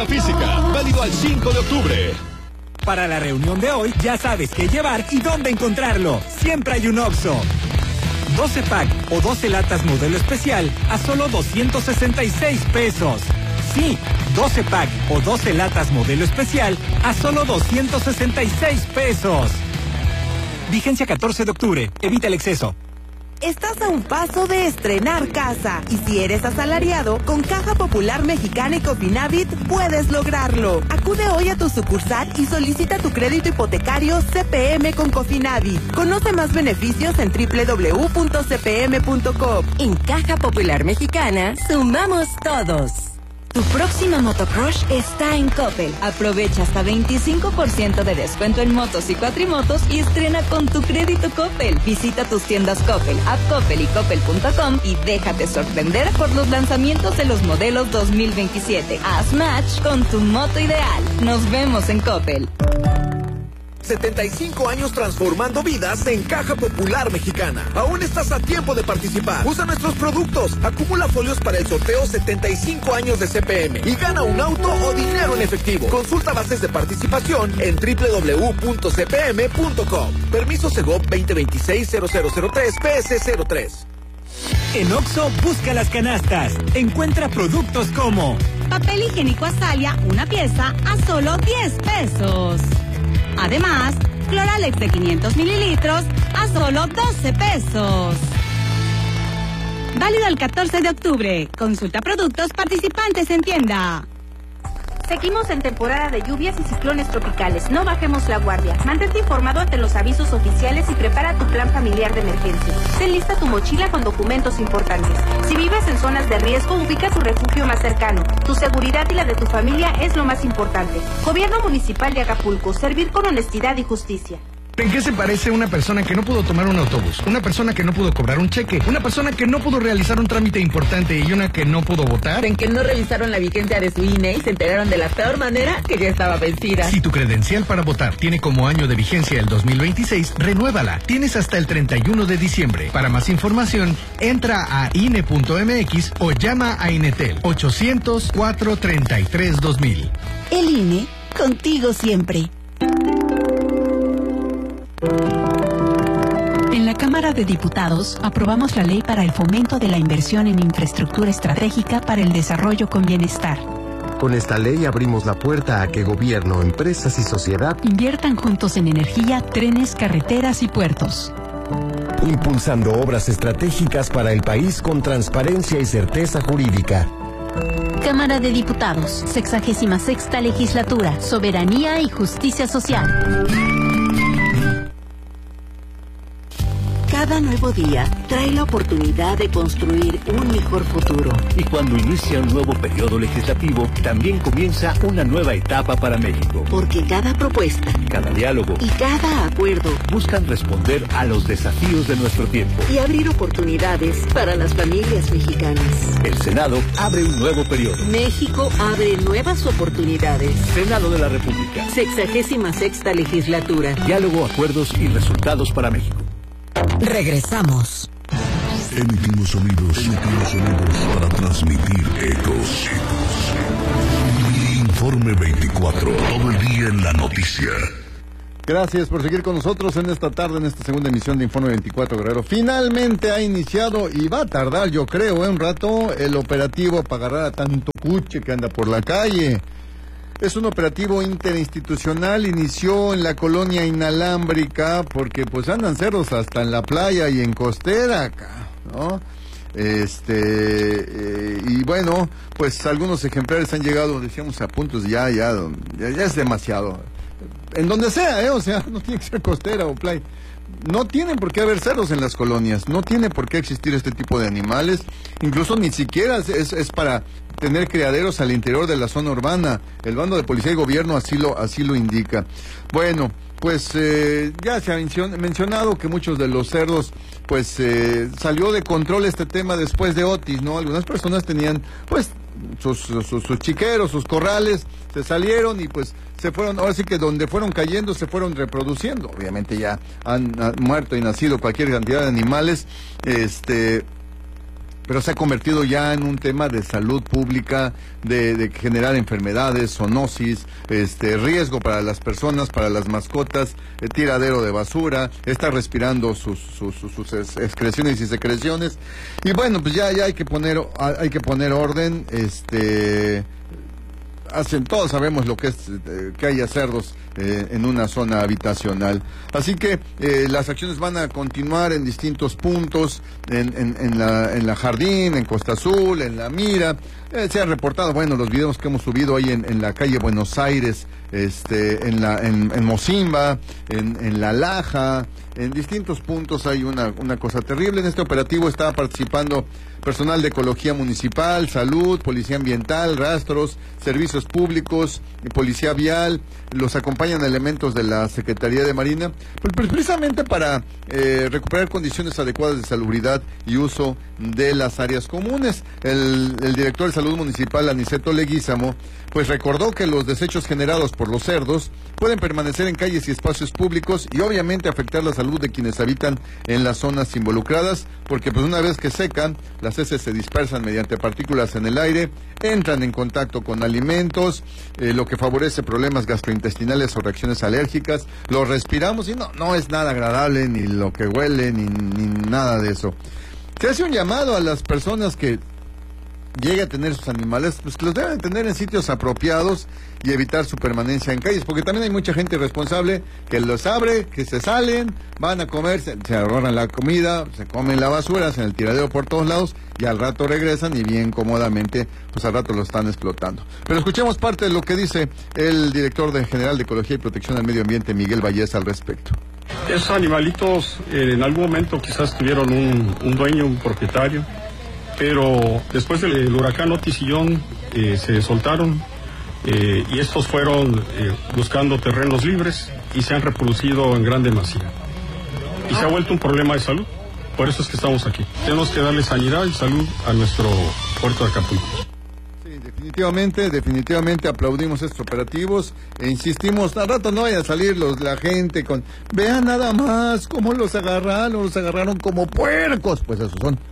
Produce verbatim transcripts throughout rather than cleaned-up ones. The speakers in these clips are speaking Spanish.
tienda física. Válido al cinco de octubre. Para la reunión de hoy, ya sabes qué llevar y dónde encontrarlo. Siempre hay un Oxxo. doce pack o doce latas modelo especial a solo doscientos sesenta y seis pesos. Sí, doce pack o doce latas modelo especial a solo doscientos sesenta y seis pesos. Vigencia catorce de octubre. Evita el exceso. Estás a un paso de estrenar casa. Y si eres asalariado, con Caja Popular Mexicana y Cofinavit puedes lograrlo. Acude hoy a tu sucursal y solicita tu crédito hipotecario C P M con Cofinavit. Conoce más beneficios en doble u doble u doble u punto c p m punto com. En Caja Popular Mexicana, sumamos todos. Tu próxima motocrush está en Coppel. Aprovecha hasta veinticinco por ciento de descuento en motos y cuatrimotos y estrena con tu crédito Coppel. Visita tus tiendas Coppel, app Coppel y coppel punto com y déjate sorprender por los lanzamientos de los modelos dos mil veintisiete. Haz match con tu moto ideal. Nos vemos en Coppel. setenta y cinco años transformando vidas en Caja Popular Mexicana. Aún estás a tiempo de participar. Usa nuestros productos. Acumula folios para el sorteo setenta y cinco años de C P M y gana un auto o dinero en efectivo. Consulta bases de participación en doble u doble u doble u punto c p m punto com. Permiso Segov veinte veintiséis cero cero cero tres P S cero tres. En Oxxo, busca las canastas. Encuentra productos como papel higiénico Azalia, una pieza a solo diez pesos. Además, Cloralex de quinientos mililitros a solo doce pesos. Válido el catorce de octubre. Consulta productos participantes en tienda. Seguimos en temporada de lluvias y ciclones tropicales. No bajemos la guardia. Mantente informado ante los avisos oficiales y prepara tu plan familiar de emergencia. Ten lista tu mochila con documentos importantes. Si vives en zonas de riesgo, ubica tu refugio más cercano. Tu seguridad y la de tu familia es lo más importante. Gobierno Municipal de Acapulco. Servir con honestidad y justicia. ¿En qué se parece una persona que no pudo tomar un autobús? Una persona que no pudo cobrar un cheque, una persona que no pudo realizar un trámite importante y una que no pudo votar. En que no revisaron la vigencia de su I N E y se enteraron de la peor manera que ya estaba vencida. Si tu credencial para votar tiene como año de vigencia el dos mil veintiséis, renuévala. Tienes hasta el treinta y uno de diciembre. Para más información, entra a I N E punto M X o llama a Inetel ochocientos, cuatrocientos treinta y tres, dos mil. El I N E, contigo siempre. En la Cámara de Diputados aprobamos la ley para el fomento de la inversión en infraestructura estratégica para el desarrollo con bienestar. Con esta ley abrimos la puerta a que gobierno, empresas y sociedad inviertan juntos en energía, trenes, carreteras y puertos. Impulsando obras estratégicas para el país con transparencia y certeza jurídica. Cámara de Diputados, sexagésima sexta legislatura, soberanía y justicia social. Cada nuevo día trae la oportunidad de construir un mejor futuro. Y cuando inicia un nuevo periodo legislativo, también comienza una nueva etapa para México. Porque cada propuesta, cada diálogo y cada acuerdo buscan responder a los desafíos de nuestro tiempo y abrir oportunidades para las familias mexicanas. El Senado abre un nuevo periodo. México abre nuevas oportunidades. Senado de la República. Sexagésima sexta legislatura. Diálogo, acuerdos y resultados para México. Regresamos. Emitimos sonidos, emitimos sonidos para transmitir ecos. Informe veinticuatro, todo el día en la noticia. Gracias por seguir con nosotros en esta tarde, en esta segunda emisión de Informe veinticuatro, Guerrero. Finalmente ha iniciado y va a tardar, yo creo, en un rato, el operativo para agarrar a tanto cuche que anda por la calle. Es un operativo interinstitucional, inició en la colonia inalámbrica, porque pues andan cerros hasta en la playa y en costera acá, ¿no? Este, eh, y bueno, pues algunos ejemplares han llegado, decíamos, a puntos ya, ya, ya, ya es demasiado. En donde sea, ¿eh? O sea, no tiene que ser costera o playa. No tienen por qué haber cerros en las colonias, no tiene por qué existir este tipo de animales, incluso ni siquiera es, es para tener criaderos al interior de la zona urbana. El bando de policía y gobierno así lo, así lo indica. Bueno, pues eh, ya se ha mencion, mencionado que muchos de los cerdos, pues eh, salió de control este tema después de Otis, ¿no? Algunas personas tenían, pues, sus, sus, sus chiqueros, sus corrales, se salieron y pues se fueron, ahora sí que donde fueron cayendo se fueron reproduciendo. Obviamente ya han, han muerto y nacido cualquier cantidad de animales, este... pero se ha convertido ya en un tema de salud pública, de, de generar enfermedades, zoonosis, este, riesgo para las personas, para las mascotas, eh, tiradero de basura, está respirando sus, sus, sus, sus excreciones y secreciones, y bueno, pues ya, ya hay que poner, hay que poner orden, este... Hacen, todos sabemos lo que es eh, que haya cerdos eh, en una zona habitacional. Así que eh, las acciones van a continuar en distintos puntos, en, en, en, la, en la Jardín, en Costa Azul, en La Mira. Eh, se han reportado, bueno, los videos que hemos subido ahí en, en la calle Buenos Aires, este, en, la, en, en Mocimba, en, en La Laja, en distintos puntos hay una, una cosa terrible. En este operativo está participando personal de Ecología Municipal, Salud, Policía Ambiental, Rastros, Servicios Públicos, Policía Vial, los acompañan elementos de la Secretaría de Marina, pues, pues precisamente para eh, recuperar condiciones adecuadas de salubridad y uso de las áreas comunes. El, el director de Salud Municipal, Aniceto Leguízamo, pues recordó que los desechos generados por los cerdos pueden permanecer en calles y espacios públicos y obviamente afectar la salud de quienes habitan en las zonas involucradas, porque pues una vez que secan, las heces se dispersan mediante partículas en el aire, entran en contacto con alimentos, eh, lo que favorece problemas gastrointestinales o reacciones alérgicas, lo respiramos y no, no es nada agradable, ni lo que huele, ni, ni nada de eso. Se hace un llamado a las personas que llegue a tener sus animales, pues que los deben tener en sitios apropiados y evitar su permanencia en calles, porque también hay mucha gente irresponsable que los abre, que se salen, van a comer, se, se ahorran la comida, se comen la basura, hacen el tiradero por todos lados y al rato regresan y bien cómodamente, pues al rato lo están explotando. Pero escuchemos parte de lo que dice el director de General de Ecología y Protección del Medio Ambiente, Miguel Vallés, al respecto. Esos animalitos eh, en algún momento quizás tuvieron un, un dueño, un propietario, pero después del huracán Otis y John eh, se soltaron eh, y estos fueron eh, buscando terrenos libres y se han reproducido en gran demasía. Y se ha vuelto un problema de salud, por eso es que estamos aquí. Tenemos que darle sanidad y salud a nuestro puerto de Acapulco. Sí, definitivamente, definitivamente aplaudimos estos operativos e insistimos, al rato no vaya a salir los, la gente con, vean nada más cómo los agarraron, los agarraron como puercos, pues esos son.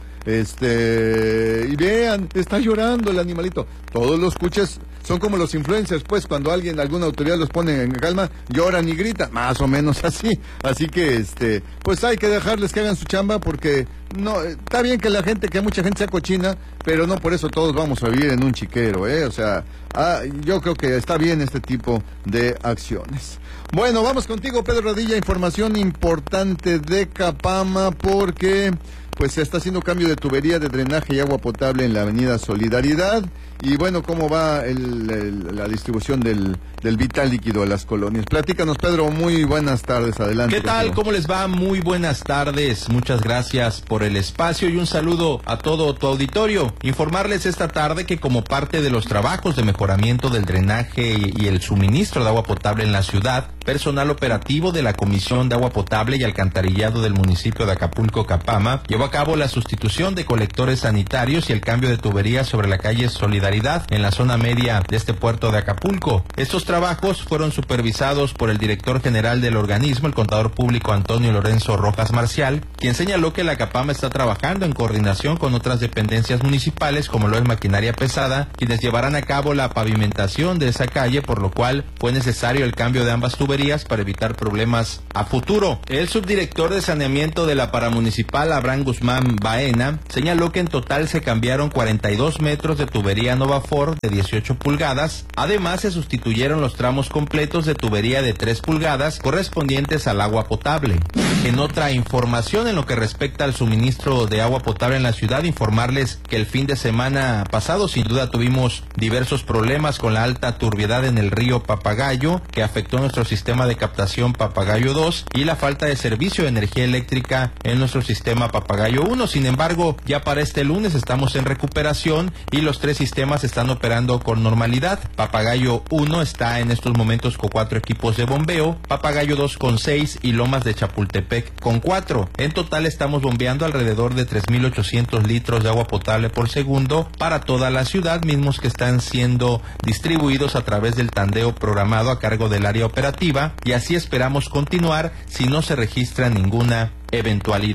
Este, y vean, está llorando el animalito. Todos los cuches son como los influencers, pues cuando alguien, alguna autoridad los pone en calma, lloran y gritan, más o menos así. Así que, este, pues hay que dejarles que hagan su chamba porque no, está bien que la gente, que mucha gente sea cochina, pero no por eso todos vamos a vivir en un chiquero, ¿eh? O sea, ah, yo creo que está bien este tipo de acciones. Bueno, vamos contigo, Pedro Radilla, información importante de Capama porque pues se está haciendo cambio de tubería de drenaje y agua potable en la avenida Solidaridad. Y bueno, ¿cómo va el, el, la distribución del, del vital líquido a las colonias? Platícanos, Pedro, muy buenas tardes, adelante. ¿Qué tal? ¿Cómo les va? Muy buenas tardes, muchas gracias por el espacio y un saludo a todo tu auditorio. Informarles esta tarde que como parte de los trabajos de mejoramiento del drenaje y, y el suministro de agua potable en la ciudad, personal operativo de la Comisión de Agua Potable y Alcantarillado del municipio de Acapulco, Capama, llevó a cabo la sustitución de colectores sanitarios y el cambio de tuberías sobre la calle Solidaridad en la zona media de este puerto de Acapulco. Estos trabajos fueron supervisados por el director general del organismo, el contador público Antonio Lorenzo Rojas Marcial, quien señaló que la Capama está trabajando en coordinación con otras dependencias municipales como lo es Maquinaria Pesada, quienes llevarán a cabo la pavimentación de esa calle, por lo cual fue necesario el cambio de ambas tuberías para evitar problemas a futuro. El subdirector de saneamiento de la paramunicipal, Abraham Guzmán Baena, señaló que en total se cambiaron cuarenta y dos metros de tubería Novafor de dieciocho pulgadas. Además, se sustituyeron los tramos completos de tubería de tres pulgadas correspondientes al agua potable. En otra información en lo que respecta al suministro de agua potable en la ciudad, informarles que el fin de semana pasado sin duda tuvimos diversos problemas con la alta turbiedad en el río Papagayo, que afectó nuestro sistema de captación Papagayo dos y la falta de servicio de energía eléctrica en nuestro sistema Papagayo uno. Sin embargo, ya para este lunes estamos en recuperación y los tres sistemas están operando con normalidad. Papagayo uno está en estos momentos con cuatro equipos de bombeo, Papagayo dos con seis y Lomas de Chapultepec con cuatro. En total estamos bombeando alrededor de tres mil ochocientos litros de agua potable por segundo para toda la ciudad, mismos que están siendo distribuidos a través del tandeo programado a cargo del área operativa, y así esperamos continuar si no se registra ninguna eventualidad.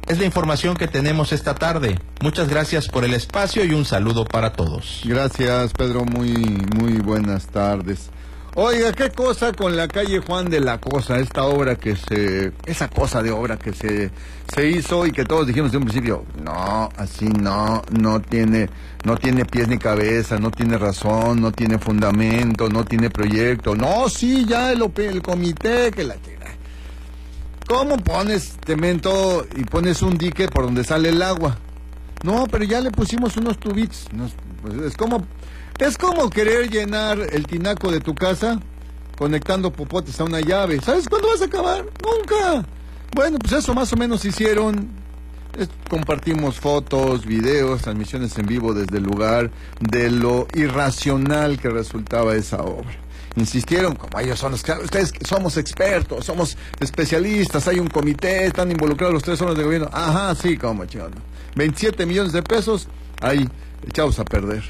Es la información que tenemos esta tarde. Muchas gracias por el espacio y un saludo para todos. Gracias, Pedro. Muy, muy buenas tardes. Oiga, qué cosa con la calle Juan de la Cosa, esta obra que se, esa cosa de obra que se, se hizo y que todos dijimos de un principio, no, así no, no tiene, no tiene pies ni cabeza, no tiene razón, no tiene fundamento, no tiene proyecto. No, sí, ya el, el comité que la tira. ¿Cómo pones cemento y pones un dique por donde sale el agua? No, pero ya le pusimos unos tubitos. Nos, pues es como, es como querer llenar el tinaco de tu casa conectando popotes a una llave. ¿Sabes cuándo vas a acabar? Nunca. Bueno, pues eso más o menos hicieron. Es, compartimos fotos, videos, transmisiones en vivo desde el lugar de lo irracional que resultaba esa obra. Insistieron, como ellos son los que, ustedes somos expertos, somos especialistas, hay un comité, están involucrados los tres órganos de gobierno. Ajá, sí, como chingón. veintisiete millones de pesos, ahí, echados a perder.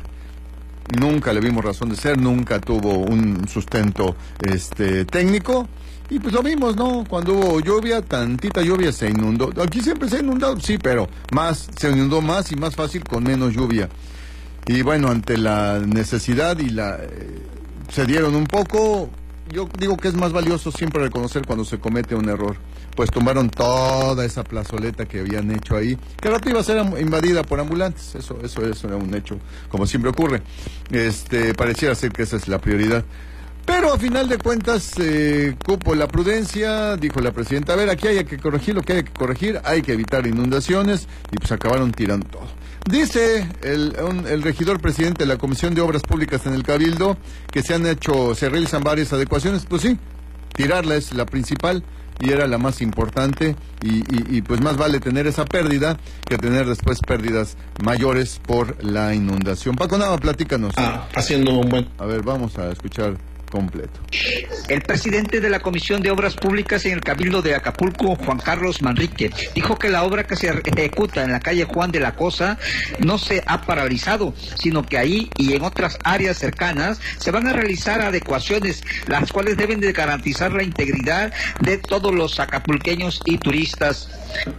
Nunca le vimos razón de ser, nunca tuvo un sustento este técnico. Y pues lo vimos, ¿no? Cuando hubo lluvia, tantita lluvia se inundó. Aquí siempre se ha inundado, sí, pero más, se inundó más y más fácil con menos lluvia. Y bueno, ante la necesidad y la... Eh, se dieron un poco. Yo digo que es más valioso siempre reconocer cuando se comete un error. Pues tomaron toda esa plazoleta que habían hecho ahí, que al rato iba a ser invadida por ambulantes. Eso, eso, eso era un hecho, como siempre ocurre. Este, pareciera ser que esa es la prioridad. Pero a final de cuentas, eh, cupo la prudencia, dijo la presidenta, a ver, aquí hay que corregir lo que hay que corregir, hay que evitar inundaciones, y pues acabaron tirando todo. Dice el, un, el regidor presidente de la Comisión de Obras Públicas en el Cabildo que se han hecho, se realizan varias adecuaciones. Pues sí, tirarla es la principal y era la más importante y, y, y pues más vale tener esa pérdida que tener después pérdidas mayores por la inundación. Paco Nava, platícanos. Ah, haciendo un buen... A ver, vamos a escuchar completo. El presidente de la Comisión de Obras Públicas en el Cabildo de Acapulco, Juan Carlos Manrique, dijo que la obra que se ejecuta en la calle Juan de la Cosa no se ha paralizado, sino que ahí y en otras áreas cercanas se van a realizar adecuaciones, las cuales deben de garantizar la integridad de todos los acapulqueños y turistas.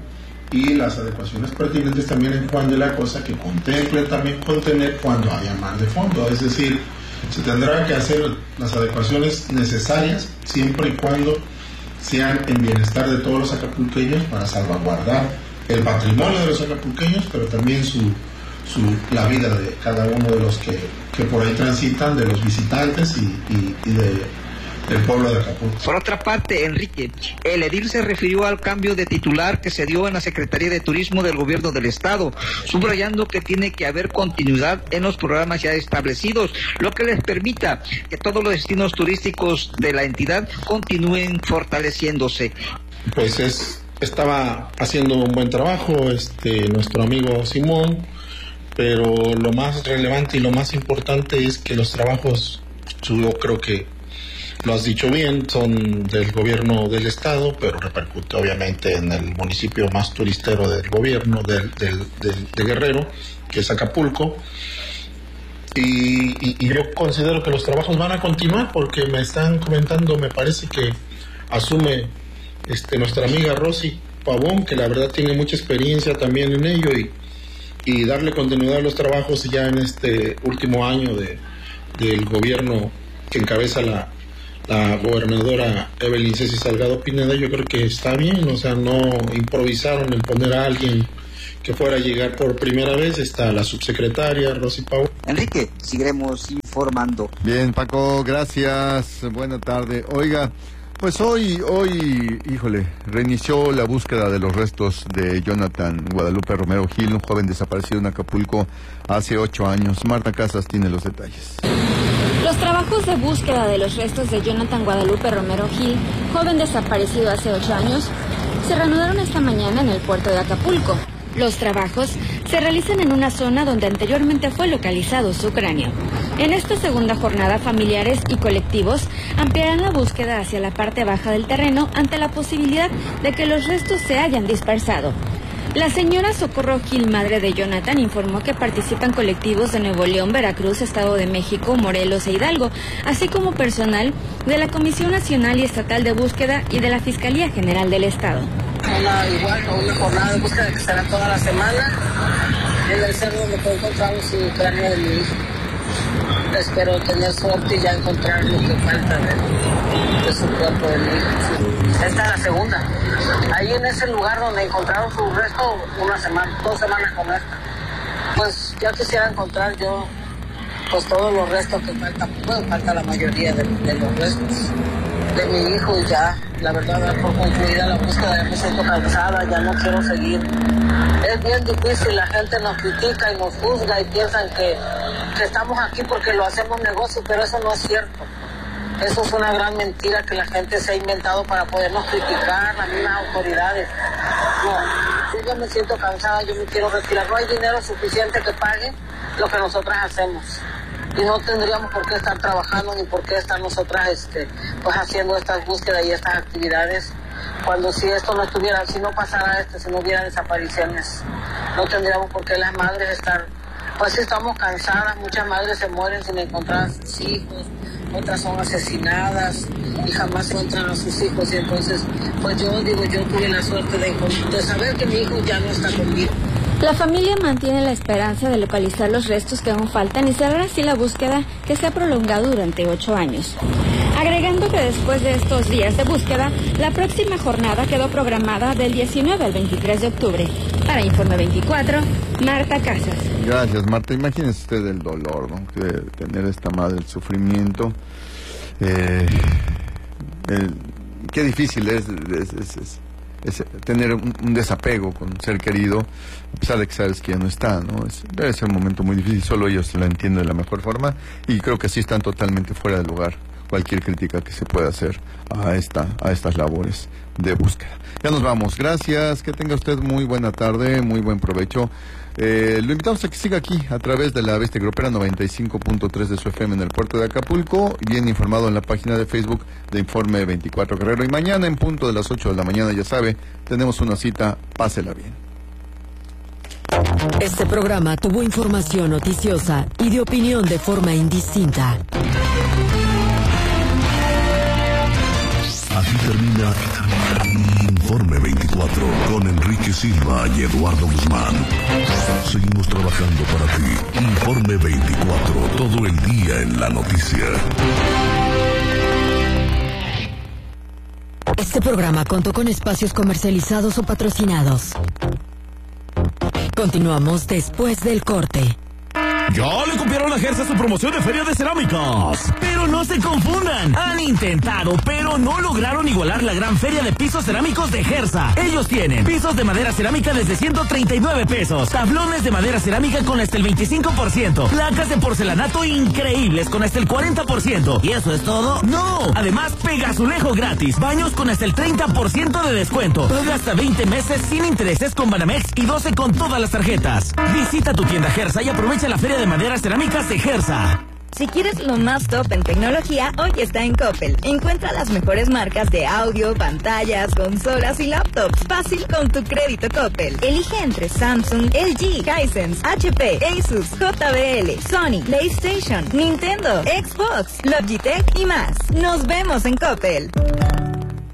Y las adecuaciones pertinentes también en Juan de la Cosa que contemplen también contener cuando haya mar de fondo, es decir, se tendrán que hacer las adecuaciones necesarias siempre y cuando sean en bienestar de todos los acapulqueños para salvaguardar el patrimonio de los acapulqueños, pero también su, su la vida de cada uno de los que, que por ahí transitan, de los visitantes y, y, y de del pueblo de Acapulco. Por otra parte, Enrique, el edil se refirió al cambio de titular que se dio en la Secretaría de Turismo del Gobierno del Estado, subrayando que tiene que haber continuidad en los programas ya establecidos, lo que les permita que todos los destinos turísticos de la entidad continúen fortaleciéndose. Pues es, estaba haciendo un buen trabajo este nuestro amigo Simón, pero lo más relevante y lo más importante es que los trabajos, yo creo que lo has dicho bien, son del gobierno del estado, pero repercute obviamente en el municipio más turistero del gobierno del, del, del, de Guerrero, que es Acapulco. Y, y, y yo considero que los trabajos van a continuar porque me están comentando, me parece que asume este, nuestra amiga Rosy Pavón, que la verdad tiene mucha experiencia también en ello, y, y darle continuidad a los trabajos ya en este último año de, del gobierno que encabeza la la gobernadora Evelyn Ceci Salgado Pineda. Yo creo que está bien, o sea, no improvisaron en poner a alguien que fuera a llegar por primera vez. Está la subsecretaria Rosy Pau. Enrique, seguiremos informando. Bien, Paco, gracias, buena tarde. Oiga, pues hoy, hoy, híjole, reinició la búsqueda de los restos de Jonathan Guadalupe Romero Gil, un joven desaparecido en Acapulco hace ocho años. Marta Casas tiene los detalles. Los trabajos de búsqueda de los restos de Jonathan Guadalupe Romero Gil, joven desaparecido hace ocho años, se reanudaron esta mañana en el puerto de Acapulco. Los trabajos se realizan en una zona donde anteriormente fue localizado su cráneo. En esta segunda jornada, familiares y colectivos ampliarán la búsqueda hacia la parte baja del terreno ante la posibilidad de que los restos se hayan dispersado. La señora Socorro Gil, madre de Jonathan, informó que participan colectivos de Nuevo León, Veracruz, Estado de México, Morelos e Hidalgo, así como personal de la Comisión Nacional y Estatal de Búsqueda y de la Fiscalía General del Estado. una igual, una jornada de búsqueda que será toda la semana. En el cerro donde fue encontrado su cráneo de mi hijo. Espero tener suerte y ya encontrar lo que falta de, de su cuerpo de mi hijo. Esta es la segunda. Ahí en ese lugar donde encontraron su resto, una semana, dos semanas con esta. Pues ya quisiera encontrar yo pues todos los restos que faltan. Bueno, falta la mayoría de, de los restos de mi hijo y ya, la verdad, dar por concluida la búsqueda. Ya me siento cansada, ya no quiero seguir. Es bien difícil, la gente nos critica y nos juzga y piensan que, que estamos aquí porque lo hacemos negocio, pero eso no es cierto. Eso es una gran mentira que la gente se ha inventado para podernos criticar, las mismas autoridades. No, yo me siento cansada, yo me quiero retirar. No hay dinero suficiente que pague lo que nosotras hacemos. Y no tendríamos por qué estar trabajando ni por qué estar nosotras este, pues haciendo estas búsquedas y estas actividades. Cuando si esto no estuviera, si no pasara esto, si no hubiera desapariciones, no tendríamos por qué las madres estar, pues estamos cansadas, muchas madres se mueren sin encontrar a sus hijos, otras son asesinadas y jamás encuentran a sus hijos y entonces, pues yo digo, yo tuve la suerte de, de saber que mi hijo ya no está conmigo. La familia mantiene la esperanza de localizar los restos que aún faltan y cerrar así la búsqueda que se ha prolongado durante ocho años. Agregando que después de estos días de búsqueda, la próxima jornada quedó programada del diecinueve al veintitrés de octubre. Para Informe veinticuatro, Marta Casas. Gracias, Marta. Imagínese usted el dolor, ¿no? De tener esta madre, el sufrimiento. Eh, el, qué difícil es, es, es, es, es tener un, un desapego con un ser querido, a pesar de que sabes que ya no está, ¿no? Es, debe ser un momento muy difícil, solo ellos lo entienden de la mejor forma y creo que sí están totalmente fuera de lugar cualquier crítica que se pueda hacer a esta a estas labores de búsqueda. Ya nos vamos. Gracias. Que tenga usted muy buena tarde, muy buen provecho. Eh, lo invitamos a que siga aquí a través de la Bestia Grupera noventa y cinco punto tres de su F M en el puerto de Acapulco, bien informado en la página de Facebook de Informe veinticuatro Guerrero. Y mañana en punto de las ocho de la mañana, ya sabe, tenemos una cita. Pásela bien. Este programa tuvo información noticiosa y de opinión de forma indistinta. Aquí termina Informe veinticuatro con Enrique Silva y Eduardo Guzmán. Seguimos trabajando para ti. Informe veinticuatro, todo el día en la noticia. Este programa contó con espacios comercializados o patrocinados. Continuamos después del corte. Ya le copiaron a Gersa su promoción de Feria de Cerámicas. Pero no se confundan. Han intentado, pero no lograron igualar la gran feria de pisos cerámicos de Gersa. Ellos tienen pisos de madera cerámica desde ciento treinta y nueve pesos. Tablones de madera cerámica con hasta el veinticinco por ciento. Placas de porcelanato increíbles con hasta el cuarenta por ciento. ¿Y eso es todo? ¡No! Además, pega azulejo gratis. Baños con hasta el treinta por ciento de descuento. Paga hasta veinte meses sin intereses con Banamex y doce con todas las tarjetas. Visita tu tienda Gersa y aprovecha la feria de maderas cerámicas de Gersa. Si quieres lo más top en tecnología, hoy está en Coppel. Encuentra las mejores marcas de audio, pantallas, consolas y laptops. Fácil con tu crédito Coppel. Elige entre Samsung, L G, Hisense, H P, Asus, J B L, Sony, PlayStation, Nintendo, Xbox, Logitech y más. Nos vemos en Coppel.